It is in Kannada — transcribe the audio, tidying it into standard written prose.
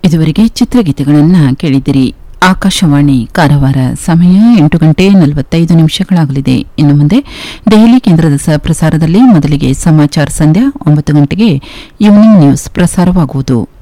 ಇದುವರೆಗೆ ಚಿತ್ರಗೀತೆಗಳನ್ನು ಕೇಳಿದಿರಿ. ಆಕಾಶವಾಣಿ ಕಾರವಾರ. ಸಮಯ 8:45 ಇನ್ನು ಮುಂದೆ ದೆಹಲಿ ಕೇಂದ್ರದ ಪ್ರಸಾರದಲ್ಲಿ ಮೊದಲಿಗೆ ಸಮಾಚಾರ ಸಂಧ್ಯಾ, 9 ಗಂಟೆಗೆ ಈವ್ನಿಂಗ್ ನ್ಯೂಸ್ ಪ್ರಸಾರವಾಗುವುದು.